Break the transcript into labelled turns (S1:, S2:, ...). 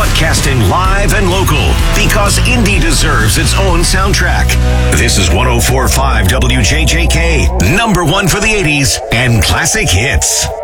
S1: broadcasting live and local because indie deserves its own soundtrack. This is 104.5 WJJK, number one for the 80s and classic hits.